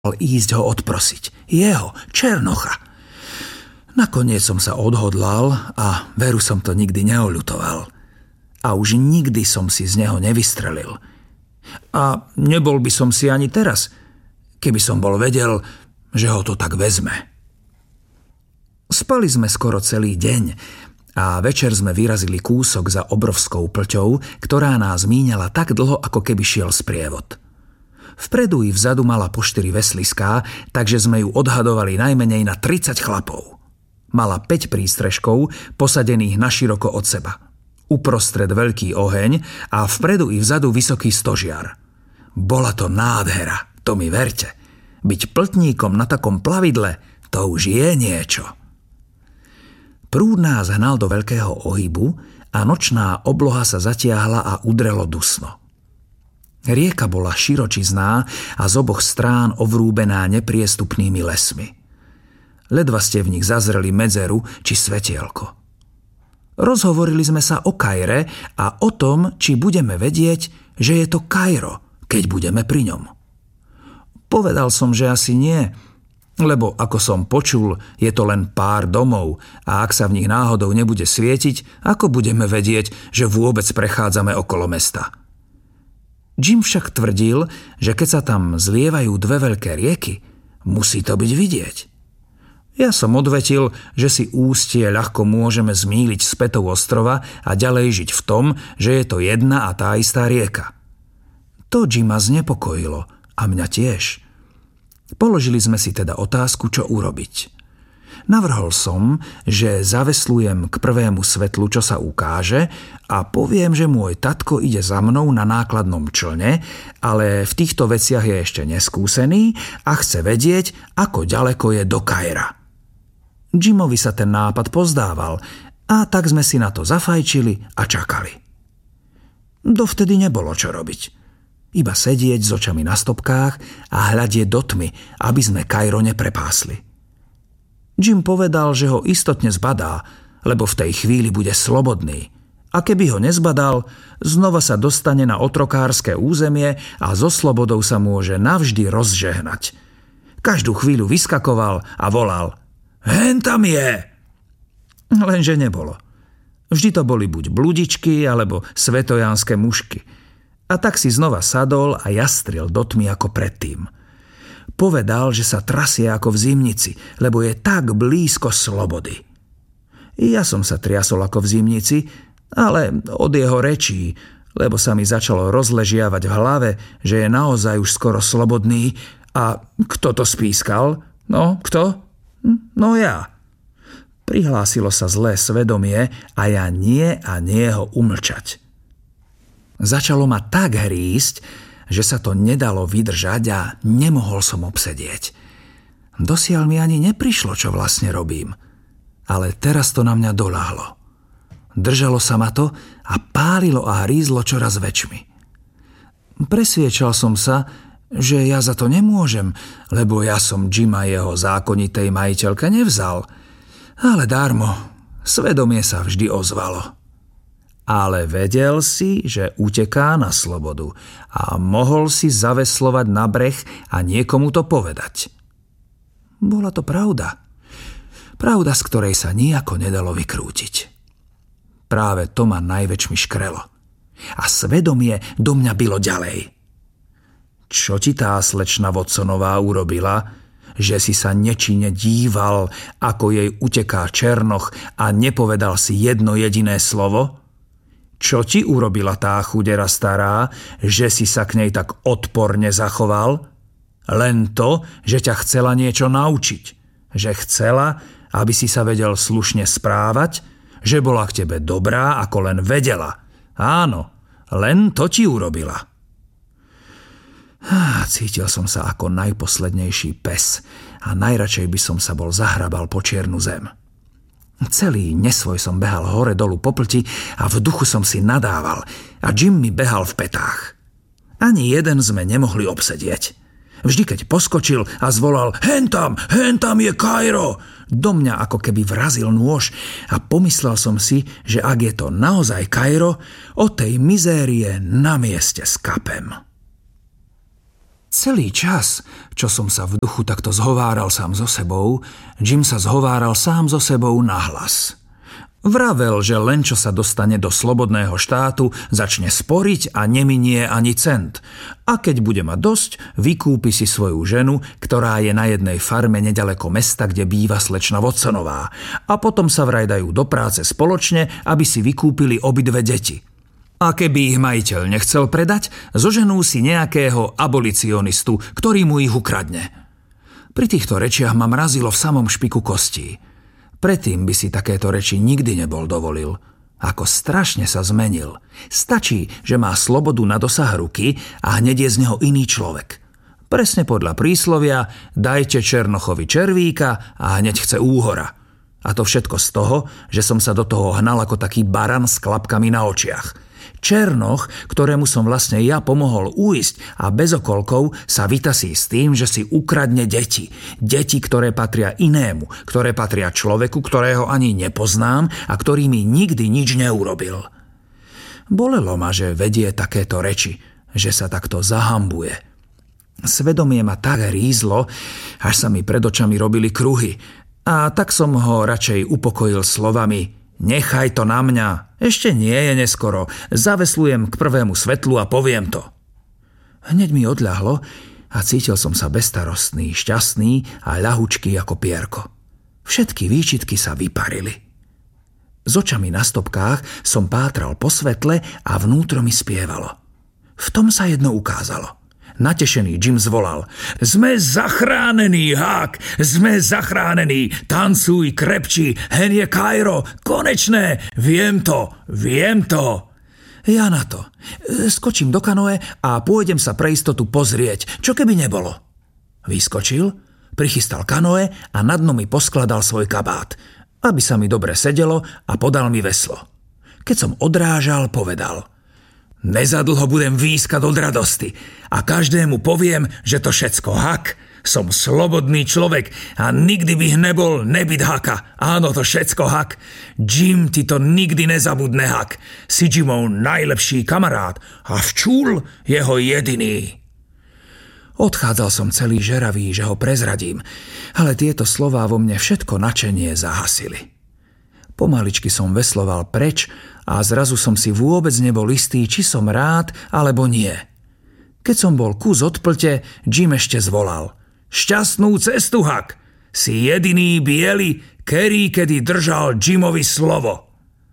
ísť ho odprosiť. Jeho, Černocha. Nakoniec som sa odhodlal a veru som to nikdy neoľutoval. A už nikdy som si z neho nevystrelil. A nebol by som si ani teraz, keby som bol vedel, že ho to tak vezme. Spali sme skoro celý deň a večer sme vyrazili kúsok za obrovskou plťou, ktorá nás míňala tak dlho, ako keby šiel sprievod. Vpredu i vzadu mala po 4 vesliská, takže sme ju odhadovali najmenej na 30 chlapov. Mala 5 prístrežkov, posadených naširoko od seba. Uprostred veľký oheň a vpredu i vzadu vysoký stožiar. Bola to nádhera, to mi verte. Byť pltníkom na takom plavidle, to už je niečo. Prúd nás hnal do veľkého ohybu a nočná obloha sa zatiahla a udrelo dusno. Rieka bola širočizná a z oboch strán ovrúbená nepriestupnými lesmi. Ledva ste v nich zazreli medzeru či svetielko. Rozhovorili sme sa o Kaire a o tom, či budeme vedieť, že je to Kairo, keď budeme pri ňom. Povedal som, že asi nie, lebo ako som počul, je to len pár domov a ak sa v nich náhodou nebude svietiť, ako budeme vedieť, že vôbec prechádzame okolo mesta. Jim však tvrdil, že keď sa tam zlievajú 2 veľké rieky, musí to byť vidieť. Ja som odvetil, že si ústie ľahko môžeme zmýliť s pätou ostrova a ďalej žiť v tom, že je to jedna a tá istá rieka. To Jima znepokojilo a mňa tiež. Položili sme si teda otázku, čo urobiť. Navrhol som, že zaveslujem k prvému svetlu, čo sa ukáže a poviem, že môj tatko ide za mnou na nákladnom člne, ale v týchto veciach je ešte neskúsený a chce vedieť, ako ďaleko je do Kaira. Jimovi sa ten nápad pozdával a tak sme si na to zafajčili a čakali. Dovtedy nebolo čo robiť. Iba sedieť s očami na stopkách a hľadieť do tmy, aby sme Kairo neprepásli. Jim povedal, že ho istotne zbadá, lebo v tej chvíli bude slobodný. A keby ho nezbadal, znova sa dostane na otrokárske územie a so slobodou sa môže navždy rozžehnať. Každú chvíľu vyskakoval a volal: "Hen tam je!" Lenže nebolo. Vždy to boli buď bludičky, alebo svetojánske mušky. A tak si znova sadol a jastril do tmy ako predtým. Povedal, že sa trasie ako v zimnici, lebo je tak blízko slobody. Ja som sa triasol ako v zimnici, ale od jeho rečí, lebo sa mi začalo rozležiavať v hlave, že je naozaj už skoro slobodný. A kto to spískal? No, kto? No ja. Prihlásilo sa zlé svedomie a ja nie ho umlčať. Začalo ma tak hrísť, že sa to nedalo vydržať a nemohol som obsedieť. Dosiaľ mi ani neprišlo, čo vlastne robím. Ale teraz to na mňa doľahlo. Držalo sa ma to a pálilo a hrízlo čoraz väčšmi. Presviečal som sa, že ja za to nemôžem, lebo ja som Jima jeho zákonitej majiteľke nevzal. Ale darmo, svedomie sa vždy ozvalo. Ale vedel si, že uteká na slobodu a mohol si zaveslovať na breh a niekomu to povedať. Bola to pravda. Pravda, z ktorej sa nijako nedalo vykrútiť. Práve to ma najväčšmi škrelo. A svedomie do mňa bylo ďalej. Čo ti tá slečna Watsonová urobila, že si sa nečine díval, ako jej uteká Černoch a nepovedal si jedno jediné slovo? Čo ti urobila tá chudera stará, že si sa k nej tak odporne zachoval? Len to, že ťa chcela niečo naučiť. Že chcela, aby si sa vedel slušne správať, že bola k tebe dobrá, ako len vedela. Áno, len to ti urobila. Cítil som sa ako najposlednejší pes a najradšej by som sa bol zahrabal po čiernu zem. Celý nesvoj som behal hore dolu po plti a v duchu som si nadával a Jim mi behal v petách. Ani jeden sme nemohli obsedieť. Vždy, keď poskočil a zvolal hen tam je Kairo, do mňa ako keby vrazil nôž a pomyslel som si, že ak je to naozaj Kairo, od tej mizérie na mieste skapem. Celý čas, čo som sa v duchu takto zhováral sám so sebou, Jim sa zhováral sám so sebou nahlas. Vravel, že len čo sa dostane do slobodného štátu, začne sporiť a neminie ani cent. A keď bude mať dosť, vykúpi si svoju ženu, ktorá je na jednej farme nedaleko mesta, kde býva slečna Watsonová. A potom sa vraj dajú do práce spoločne, aby si vykúpili obidve deti. A keby ich majiteľ nechcel predať, zoženú si nejakého abolicionistu, ktorý mu ich ukradne. Pri týchto rečiach ma mrazilo v samom špiku kostí. Predtým by si takéto reči nikdy nebol dovolil. Ako strašne sa zmenil. Stačí, že má slobodu na dosah ruky a hneď je z neho iný človek. Presne podľa príslovia dajte Černochovi červíka a hneď chce úhora. A to všetko z toho, že som sa do toho hnal ako taký baran s klapkami na očiach. Černoch, ktorému som vlastne ja pomohol újsť a bez okolkov sa vytasí s tým, že si ukradne deti. Deti, ktoré patria inému, ktoré patria človeku, ktorého ani nepoznám a ktorý mi nikdy nič neurobil. Bolelo ma, že vedie takéto reči, že sa takto zahambuje. Svedomie ma tak rízlo, až sa mi pred očami robili kruhy. A tak som ho radšej upokojil slovami: Nechaj to na mňa, ešte nie je neskoro, zaveslujem k prvému svetlu a poviem to. Hneď mi odľahlo a cítil som sa bezstarostný, šťastný a ľahučký ako pierko. Všetky výčitky sa vyparili. S očami na stopkách som pátral po svetle a vnútro mi spievalo. V tom sa jedno ukázalo. Natešený Jim zvolal: Sme zachránení, Hák, sme zachránení, tancuj, krepči, hen je Kairo, konečné, viem to. Ja na to. Skočím do kanoe a pôjdem sa pre istotu pozrieť, čo keby nebolo. Vyskočil, prichystal kanoe a na dno mi poskladal svoj kabát, aby sa mi dobre sedelo, a podal mi veslo. Keď som odrážal, povedal: Nezadlho budem výskať od radosti a každému poviem, že to všetko hak. Som slobodný človek a nikdy bych nebol nebyť haka. Áno, to všetko hak. Jim ti to nikdy nezabudne, hak. Si Jimov najlepší kamarát a včúl jeho jediný. Odchádzal som celý žeravý, že ho prezradím, ale tieto slová vo mne všetko nadšenie zahasili. Pomaličky som vesloval preč a zrazu som si vôbec nebol istý, či som rád, alebo nie. Keď som bol kus od plte, Jim ešte zvolal: Šťastnú cestu, hak! Si jediný biely, ktorý kedy držal Jimovi slovo.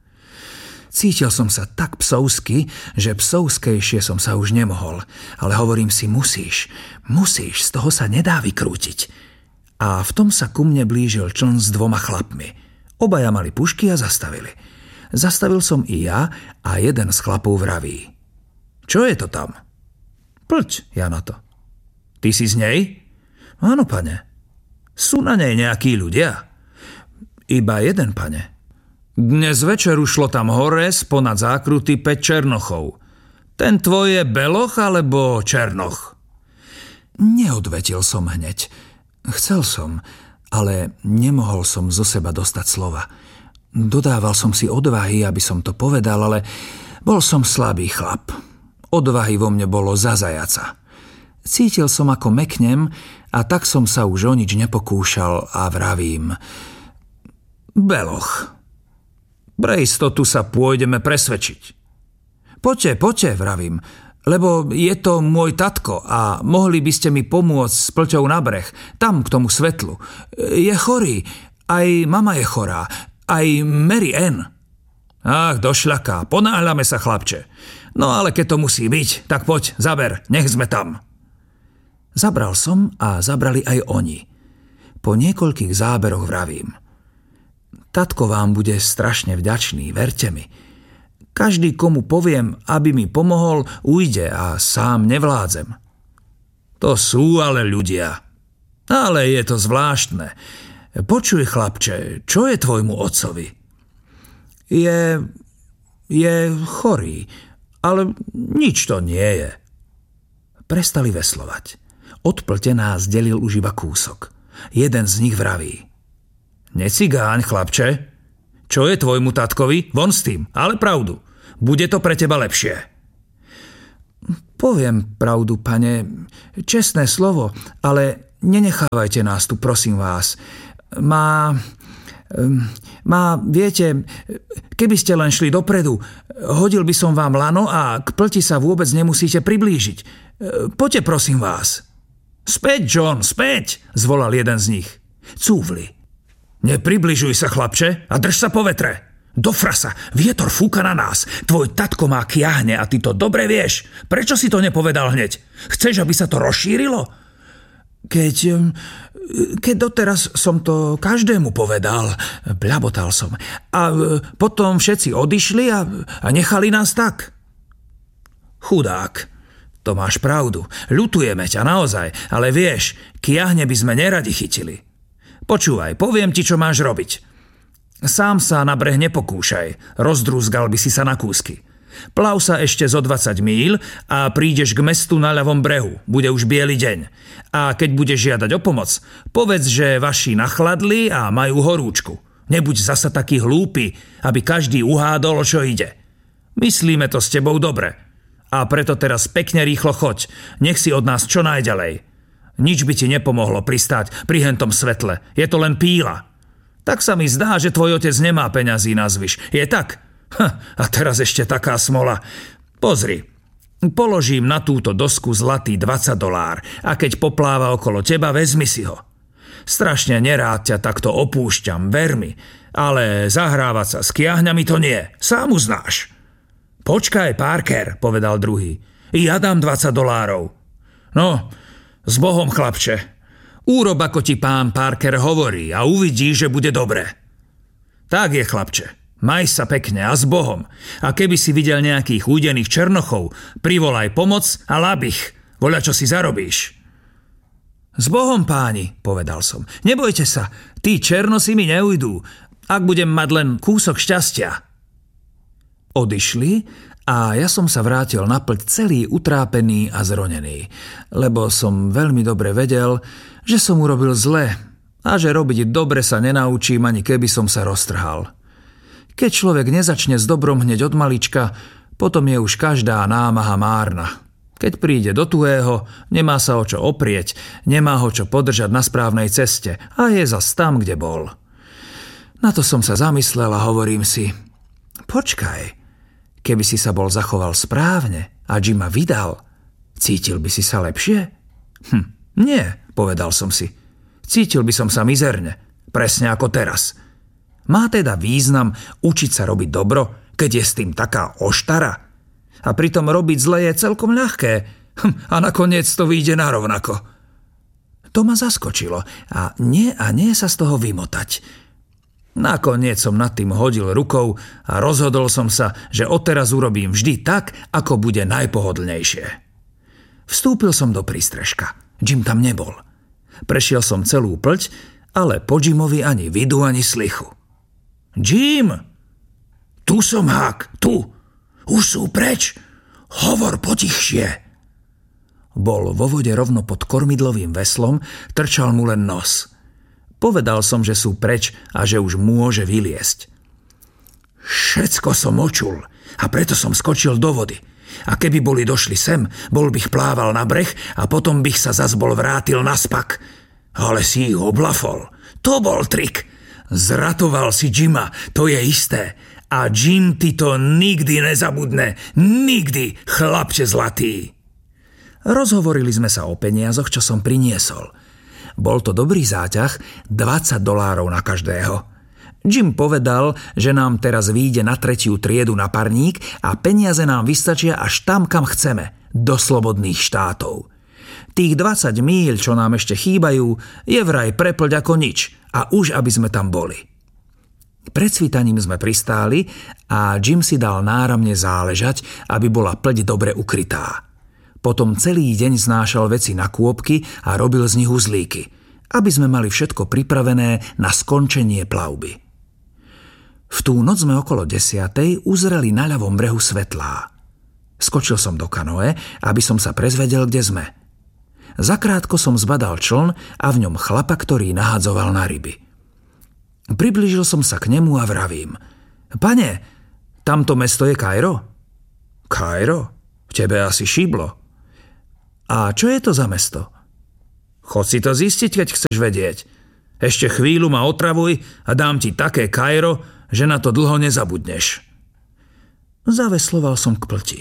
Cítil som sa tak psovsky, že psovskejšie som sa už nemohol, ale hovorím si: musíš, z toho sa nedá vykrútiť. A v tom sa ku mne blížil čln s 2 chlapmi. Obaja mali pušky a zastavili. Zastavil som i ja a jeden z chlapov vraví: Čo je to tam? Plť, ja na to. Ty si z nej? Áno, pane. Sú na nej nejakí ľudia? Iba jeden, pane. Dnes večer ušlo tam hore sponad zákruty 5 Černochov. Ten tvoj je Beloch alebo Černoch? Neodvetil som hneď. Chcel som, ale nemohol som zo seba dostať slova. Dodával som si odvahy, aby som to povedal, ale bol som slabý chlap. Odvahy vo mne bolo za zajaca. Cítil som, ako meknem, a tak som sa už o nič nepokúšal a vravím: Beloch, pre istotu sa pôjdeme presvedčiť. Poďte, vravím, lebo je to môj tatko a mohli by ste mi pomôcť s plťou na breh, tam k tomu svetlu. Je chorý, aj mama je chorá, aj Mary Ann. Ach, došľaká, ponáhľame sa, chlapče. No ale keď to musí byť, tak poď, zaber, nech sme tam. Zabral som a zabrali aj oni. Po niekoľkých záberoch vravím: Tatko vám bude strašne vďačný, verte mi. Každý, komu poviem, aby mi pomohol, ujde a sám nevládzem. To sú ale ľudia. Ale je to zvláštne. Počuj, chlapče, čo je tvojmu otcovi? Je chorý, ale nič to nie je. Prestali veslovať. Od plte nás delil už iba kúsok. Jeden z nich vraví: Necigáň, chlapče. Čo je tvojmu tatkovi? Von s tým, ale pravdu. Bude to pre teba lepšie. Poviem pravdu, pane, čestné slovo, ale nenechávajte nás tu, prosím vás. Viete, keby ste len šli dopredu, hodil by som vám lano a k plti sa vôbec nemusíte priblížiť. Poďte, prosím vás. Späť, John, späť, zvolal jeden z nich. Cúvli. Nepribližuj sa, chlapče, a drž sa po vetre. Do frasa, vietor fúka na nás. Tvoj tatko má kiahne a ty to dobre vieš. Prečo si to nepovedal hneď? Chceš, aby sa to rozšírilo? Keď doteraz som to každému povedal, bľabotal som. A potom všetci odišli a nechali nás tak. Chudák, to máš pravdu. Ľutujeme ťa naozaj, ale vieš, kiahne by sme neradi chytili. Počúvaj, poviem ti, čo máš robiť. Sám sa na breh nepokúšaj, rozdrúzgal by si sa na kúsky. Plav sa ešte zo 20 míľ a prídeš k mestu na ľavom brehu. Bude už biely deň. A keď budeš žiadať o pomoc, povedz, že vaši nachladli a majú horúčku. Nebuď zasa taký hlúpy, aby každý uhádol, o čo ide. Myslíme to s tebou dobre. A preto teraz pekne rýchlo choď. Nech si od nás čo najďalej. Nič by ti nepomohlo pristáť pri hentom svetle. Je to len píla. Tak sa mi zdá, že tvoj otec nemá peňazí na zvyš. Je tak? A teraz ešte taká smola. Pozri, položím na túto dosku zlatý $20 a keď popláva okolo teba, vezmi si ho. Strašne nerád ťa takto opúšťam, ver mi, ale zahrávať sa s kiahňami to nie, sám uznáš. Počkaj, Parker, povedal druhý, ja dám $20. No, s Bohom, chlapče. Úrob, ako ti pán Parker hovorí a uvidíš, že bude dobre. Tak je, chlapče. Maj sa pekne a s Bohom. A keby si videl nejakých údených černochov, privolaj pomoc a labich. Voľa, čo si zarobíš. S Bohom, páni, povedal som. Nebojte sa, tí černosi mi neujdú, ak budem mať len kúsok šťastia. Odišli a ja som sa vrátil na plť celý utrápený a zronený, lebo som veľmi dobre vedel, že som urobil zle a že robiť dobre sa nenaučím, ani keby som sa roztrhal. Keď človek nezačne s dobrom hneď od malička, potom je už každá námaha márna. Keď príde do tuhého, nemá sa o čo oprieť, nemá ho čo podržať na správnej ceste a je zas tam, kde bol. Na to som sa zamyslel a hovorím si, počkaj, keby si sa bol zachoval správne a Jima vydal, cítil by si sa lepšie? Nie, povedal som si. Cítil by som sa mizerne, presne ako teraz. Má teda význam učiť sa robiť dobro, keď je s tým taká oštara? A pritom robiť zle je celkom ľahké a nakoniec to vyjde narovnako. To ma zaskočilo a nie sa z toho vymotať. Nakoniec som nad tým hodil rukou a rozhodol som sa, že odteraz urobím vždy tak, ako bude najpohodlnejšie. Vstúpil som do prístrežka. Jim tam nebol. Prešiel som celú plť, ale po Jimovi ani vidu, ani slychu. Jim! Tu som, Hák, tu! Už sú preč! Hovor potichšie! Bol vo vode rovno pod kormidlovým veslom, trčal mu len nos. Povedal som, že sú preč a že už môže vyliesť. Všetko som očul a preto som skočil do vody. A keby boli došli sem, bol bych plával na breh a potom bych sa zas bol vrátil naspak. Ale si ich oblafol. To bol trik. Zratoval si Jima, to je isté. A Jim ti to nikdy nezabudne. Nikdy, chlapče zlatý. Rozhovorili sme sa o peniazoch, čo som priniesol. Bol to dobrý záťah, $20 na každého. Jim povedal, že nám teraz vyjde na 3. triedu na parník a peniaze nám vystačia až tam, kam chceme, do slobodných štátov. Tých 20 míľ, čo nám ešte chýbajú, je vraj prepľť ako nič a už aby sme tam boli. Pred svítaním sme pristáli a Jim si dal náramne záležať, aby bola plť dobre ukrytá. Potom celý deň znášal veci na kôpky a robil z nich uzlíky, aby sme mali všetko pripravené na skončenie plavby. V tú noc sme okolo 10:00 uzreli na ľavom brehu svetlá. Skočil som do kanoe, aby som sa prezvedel, kde sme. Zakrátko som zbadal čln a v ňom chlapa, ktorý nahádzoval na ryby. Priblížil som sa k nemu a vravím. Pane, tamto mesto je Kairo? Kairo? Tebe asi šiblo. A čo je to za mesto? Chod si to zistiť, keď chceš vedieť. Ešte chvíľu ma otravuj a dám ti také kajro, že na to dlho nezabudneš. Zavesloval som k plti.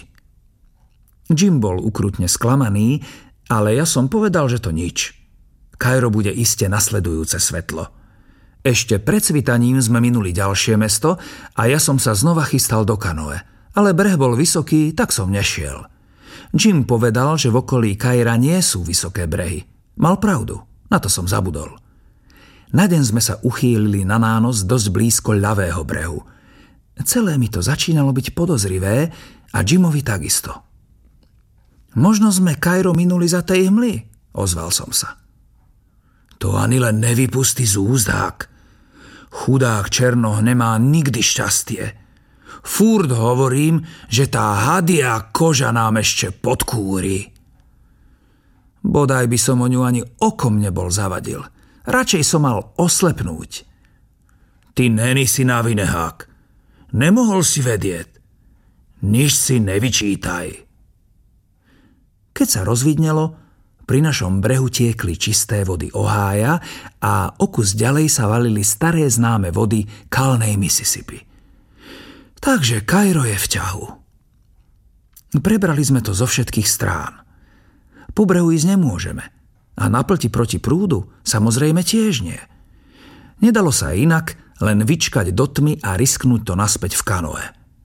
Jim bol ukrutne sklamaný, ale ja som povedal, že to nič. Kajro bude iste nasledujúce svetlo. Ešte pred svitaním sme minuli ďalšie mesto a ja som sa znova chystal do kanoe. Ale breh bol vysoký, tak som nešiel. Jim povedal, že v okolí Kaira nie sú vysoké brehy. Mal pravdu, na to som zabudol. Na deň sme sa uchýlili na nános dosť blízko ľavého brehu. Celé mi to začínalo byť podozrivé a Jimovi takisto. Možno sme Kairo minuli za tej hmly, ozval som sa. To ani len nevypustí z úzdák. Chudák Černoch nemá nikdy šťastie. Fúrt hovorím, že tá hadia koža nám ešte podkúri. Bodaj by som o ňu ani okom nebol zavadil. Radšej som mal oslepnúť. Ty neni si na vinehák. Nemohol si vedieť. Nič si nevyčítaj. Keď sa rozvidnelo, pri našom brehu tiekli čisté vody Ohája a o kus ďalej sa valili staré známe vody kalnej Mississippi. Takže Kairo je v ťahu. Prebrali sme to zo všetkých strán. Po brehu ísť nemôžeme a na plti proti prúdu samozrejme tiež nie. Nedalo sa inak len vyčkať do tmy a risknúť to naspäť v kanoe.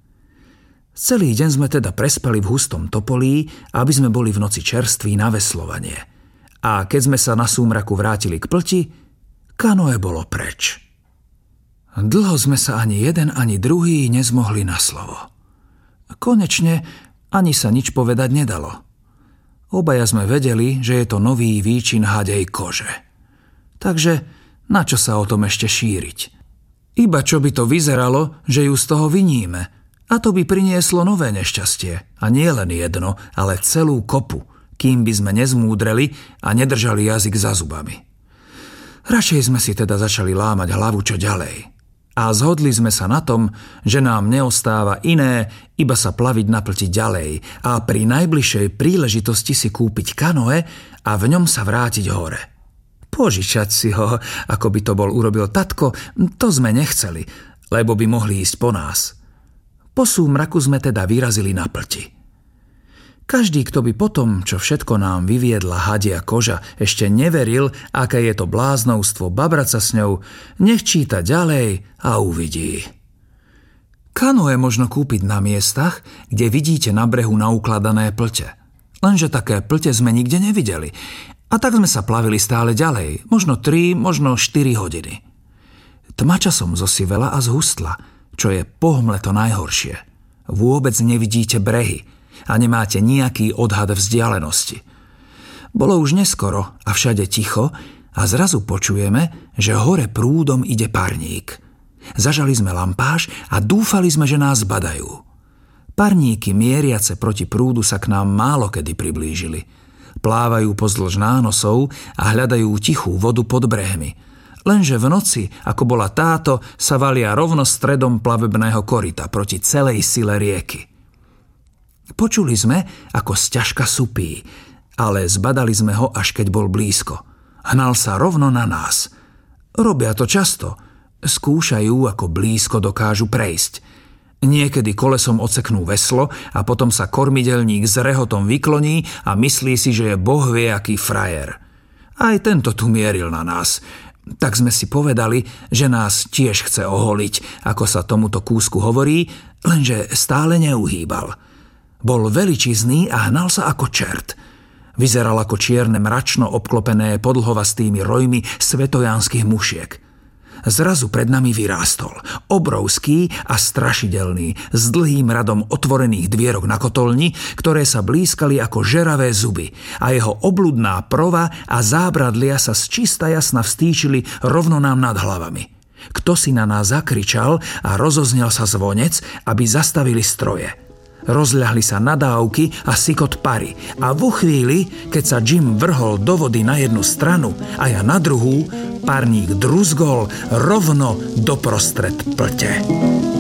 Celý deň sme teda prespali v hustom topolí, aby sme boli v noci čerství na veslovanie. A keď sme sa na súmraku vrátili k plti, kanoe bolo preč. Dlho sme sa ani jeden, ani druhý nezmohli na slovo. Konečne ani sa nič povedať nedalo. Obaja sme vedeli, že je to nový výčin hadej kože. Takže na čo sa o tom ešte šíriť? Iba čo by to vyzeralo, že ju z toho viníme. A to by prinieslo nové nešťastie. A nie len jedno, ale celú kopu, kým by sme nezmúdreli a nedržali jazyk za zubami. Radšej sme si teda začali lámať hlavu čo ďalej. A zhodli sme sa na tom, že nám neostáva iné, iba sa plaviť na plti ďalej a pri najbližšej príležitosti si kúpiť kanoe a v ňom sa vrátiť hore. Požičať si ho, ako by to bol urobil tatko, to sme nechceli, lebo by mohli ísť po nás. Po súmraku sme teda vyrazili na plti. Každý, kto by potom, čo všetko nám vyviedla hadia koža, ešte neveril, aké je to bláznovstvo babrať sa s ňou, nech číta ďalej a uvidí. Kanoe možno kúpiť na miestach, kde vidíte na brehu naukladané plte. Lenže také plte sme nikde nevideli. A tak sme sa plavili stále ďalej, možno 3, možno 4 hodiny. Tma časom zosivela a zhustla, čo je po hmle to najhoršie. Vôbec nevidíte brehy a nemáte nejaký odhad vzdialenosti. Bolo už neskoro a všade ticho a zrazu počujeme, že hore prúdom ide parník. Zažali sme lampáš a dúfali sme, že nás badajú. Parníky mieriace proti prúdu sa k nám málo kedy priblížili. Plávajú pozdĺž nánosov a hľadajú tichú vodu pod brehmi. Lenže v noci, ako bola táto, sa valia rovno stredom plavebného koryta proti celej sile rieky. Počuli sme, ako sťažka supí, ale zbadali sme ho, až keď bol blízko. Hnal sa rovno na nás. Robia to často. Skúšajú, ako blízko dokážu prejsť. Niekedy kolesom odseknú veslo a potom sa kormidelník s rehotom vykloní a myslí si, že je boh vie aký frajer. Aj tento tu mieril na nás. Tak sme si povedali, že nás tiež chce oholiť, ako sa tomuto kúsku hovorí, lenže stále neuhýbal. Bol veličizný a hnal sa ako čert. Vyzeral ako čierne mračno obklopené podlhovastými rojmi svetojanských mušiek. Zrazu pred nami vyrástol, obrovský a strašidelný, s dlhým radom otvorených dvierok na kotolni, ktoré sa blískali ako žeravé zuby a jeho obludná prova a zábradlia sa z čista jasna vstýčili rovno nám nad hlavami. Kto si na nás zakričal a rozoznel sa zvonec, aby zastavili stroje. Rozľahli sa nadávky a sykot pary a vo chvíli, keď sa Jim vrhol do vody na jednu stranu a ja na druhú, parník druzgol rovno doprostred plte.